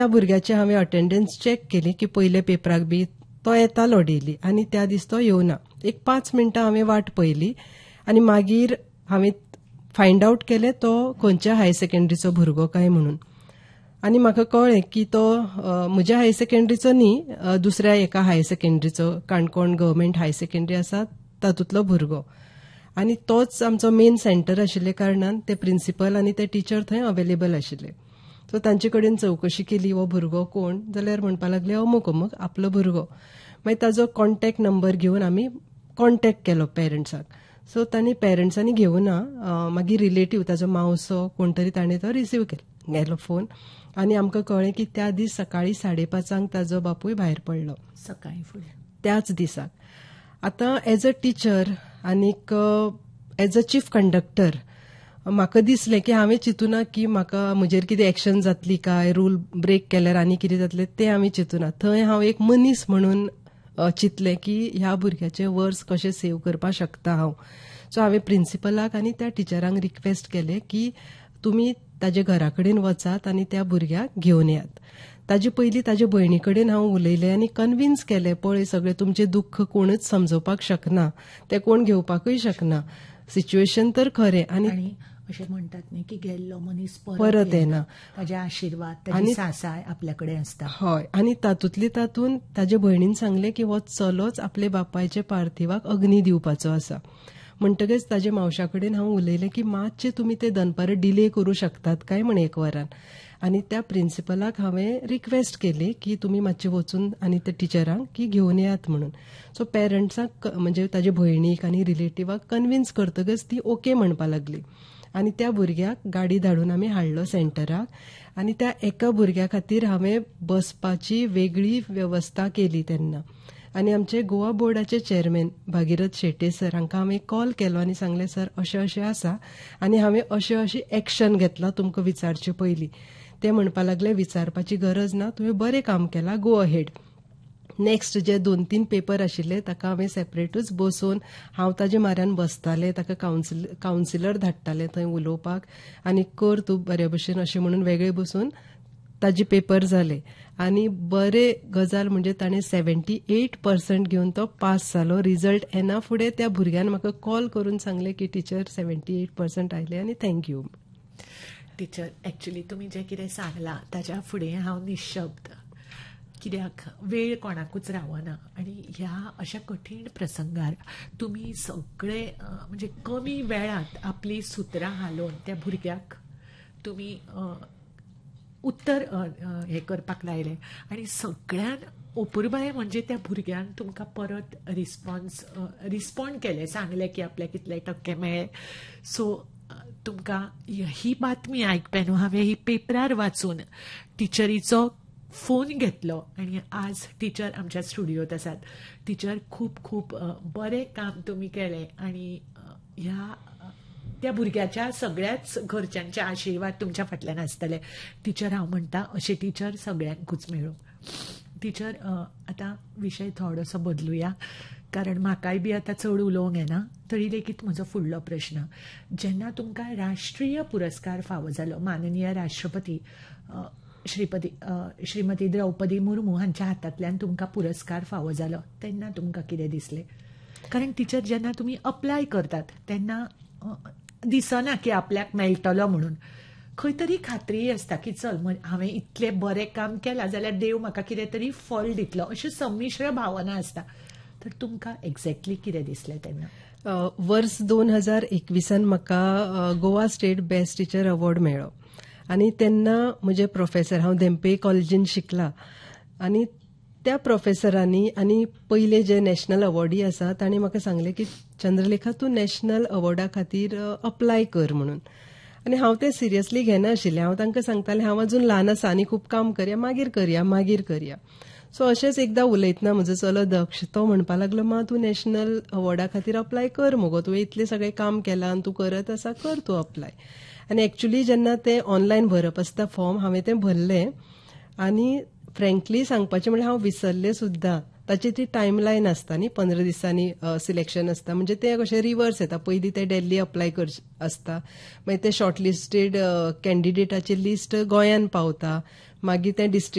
त्या भुरग्याची हांवें अटेंडन्स चेक केली की पयले पेपराक बी तो येतालो डेली आनी त्या दीस तो येवना. एक 5 मिनटां हांवें वाट पयली आनी मागीर हांवें फायंड आउट केलें तो खंयच्या हायर सेकंडरीचो भुरगो काय म्हणून. आनी म्हाका कळ्ळें की तो म्हज्या हायर सेकंडरीचो न्ही, दुसऱ्या एका higher सेकंडरीचो, Canacona government higher secondary आसा तातूंतलो भुरगो. आनी तोच आमचो मेन सेंटर आशिल्ले कारणान ते प्रिन्सिपल आनी ते टीचर थंय अवेलेबल आशिल्ले. सो तांचे कडेन चवकशी केली हो भुरगो कोण, जाल्यार म्हणपा लागले अमूक अमूक आपलो भुरगो. मागीर ताजो कॉन्टॅक्ट नंबर घेवन आमी कॉन्टॅक्ट केलो पेरंट्साक. सो तांणी पेरंट्सांनी घेवना, मागीर रिलेटीव ताजो मावसो कोण तरी ताणें तो रिसीव केलो फोन आनी आमकां कळ्ळें की त्या दीस सकाळीं 5:30 ताजो बापूय भायर पडलो सकाळीं फुडें त्याच दिसाक. आतां एज अ टीचर आनीक एज अ चीफ कंडक्टर म्हाका दिसलें की हांवें चिंतूना की म्हाका म्हजेर कितें एक्शन जातली काय, रूल ब्रेक केल्यार आनी कितें जातलें तें हांवें चिंतूना. थंय हांव एक मनीस म्हणून चिंतलें की ह्या भुरग्याचे वर्स कशें सेव करपाक शकता हांव. सो हांवें प्रिन्सिपलाक आनी त्या टिचरांक रिक्वेस्ट केलें की तुमी ताजे घरा कडेन वचात आनी त्या भुरग्याक घेवन येयात. ताजे पयलीं ताजे भयणी कडेन हांव उलयलें आनी कन्विन्स केलें, पळय सगळें तुमचें दुख्ख कोणूच समजोवपाक शकना, तें कोण घेवपाकूय शकना. सिच्युएशन तर खरें आनी अशें म्हणटात न्ही की गेल्लो मनीस परत येना, ताजे आशिर्वाद ताजी सासाय आपल्या कडेन आसता. हय, आनी तातूंत ताजे भयणीन सांगलें की हो चलोच आपले बापायचे पार्थिवाक अग्नी दिवपाचो आसा. म्हणटकच ताजे मावशा कडेन हांव उलयलें की मातशें तुमी ते दनपार डिले करूं शकतात काय म्हण 1 वरान. आनी त्या प्रिन्सिपलाक हांवें रिक्वेस्ट केली की तुमी मातशें वचून आनी त्या टिचरांक की घेवन येयात म्हणून. सो पेरंट्सांक म्हणजे ताजे भयणीक आनी रिलेटिवाक कन्विन्स करतकच ती ओके म्हणपा लागली आनी त्या भुरग्याक गाडी धाडून आमी हाडलो सेंटराक आनी त्या एका भुरग्या खातीर हांवें बसपाची वेगळी वेवस्था केली तेन्ना. आनी आमचे गोवा बोर्डाचे चेअरमॅन भागीरथ शेटे सर हांकां हांवें कॉल केलो आनी सांगलें सर अशें अशें आसा आनी हांवें अशी एक्शन घेतला तुमकां विचारचे पयलीं. ते म्हणपा लागले विचारपाची गरज ना, तुवें बरें काम केलां, गो अहेड. नेक्स्ट जे 2-3 पेपर आशिल्ले ताका हांवें सेपरेटूच बसोवन हांव ताजे म्हऱ्यान बसतालें, ताका कावन्सिलर धाडटालें थंय उलोवपाक आनी कर तूं बरे भशेन अशें म्हणून वेगळे बसून ताजे पेपर जाले. आनी बरे गजाल म्हणजे ताणें 78% घेवन तो पास जालो. रिजल्ट येना फुडें त्या भुरग्यान म्हाका कॉल करून सांगलें की टिचर 78% आयले आनी थँक्यू. टिचर, एक्चुली तुमी जें कितें सांगलां ताच्या फुडें हांव निशब्द, कित्याक वेळ कोणाकूच रावना आनी ह्या अशा कठीण प्रसंगार तुमी सगळे म्हणजे कमी वेळांत आपली सुत्रां हालोवन त्या भुरग्याक तुमी उत्तर हे करपाक लायलें आनी सगळ्यान अपुर्बाय म्हणजे त्या भुरग्यान तुमकां परत रिस्पॉन्ड केलें, सांगलें की आपल्याक कितले टक्के मेळ्ळे. सो तुमकां ही बातमी आयकपा न्हू हांवें ही पेपरार वाचून टिचरीचो फोन घेतलो आनी आज टिचर आमच्या स्टुडियोत आसात. टिचर, खूब खूब बरें काम तुमी केलें आनी ह्या त्या भुरग्याच्या सगळ्याच घरच्यांचे आशिर्वाद तुमच्या फाटल्यान आसतले. टिचर, हांव म्हणटा अशें टिचर सगळ्यांकूच मेळूं. टिचर, आतां विशय थोडोसो बदलुया, कारण म्हाकाय बी आतां चड उलोवंक येना, तरी लेगीत म्हजो फुडलो प्रश्न. जेन्ना तुमकां राष्ट्रीय पुरस्कार फावो जालो, माननीय राष्ट्रपती श्रीमती द्रौपदी मुर्मू हांच्या हातांतल्यान तुमकां पुरस्कार फावो जालो, तेन्ना तुमकां कितें दिसलें? कारण टिचर, जेन्ना तुमी अप्लाय करतात तेन्ना दिसना की आपल्याक मेळटलो म्हणून. खंय तरी खात्री आसता की चल हांवें इतलें बरें काम केलां जाल्यार देव म्हाका कितें तरी फळ दितलो, अश्यो संमिश्र भावना आसता. तर तुमकां एक्झॅक्टली कितें दिसलें तेन्ना? वर्स 2021 म्हाका Goa state best teacher award मेळ्ळो आनी तेन्ना म्हजे प्रोफेसर, हांव धेंपे कॉलेजीन शिकलां आनी त्या प्रोफेसरांनी आनी पयले जे नॅशनल अवॉर्डी आसा तांणी म्हाका सांगलें की चंद्रलेखा तूं नॅशनल अवॉर्डा खातीर अप्लाय कर म्हणून. आनी हांव तें सिरियसली घेनाशिल्लें. हांव तांकां सांगतालें हांव अजून ल्हान आसा आनी खूब काम करया, मागीर करया. सो अशेंच एकदां उलयतना म्हजो चलो दक्ष तो म्हणपा लागलो, मा तूं नॅशनल अवॉर्डा खातीर अप्लाय कर मुगो, तुवें इतलें सगळें काम केलां आनी तूं करत आसा, कर तूं अप्लाय. आनी एक्चुली जेन्ना तें ऑनलायन भरप आसता फॉर्म, हांवें तें भरलें आनी फ्रँकली सांगपाचें म्हणल्यार हांव विसरलें सुद्दां. ताची ती टायमलायन आसता न्ही, 15 दिसांनी सिलेक्शन आसता, म्हणजे तें कशें रिवर्स येता. पयलीं तें दिल्ली अप्लाय आसता, मागीर तें शॉर्टलिस्टेड कॅन्डिडेटाची लिस्ट गोंयान पावता, मागीर तें डिस्ट्रिक्ट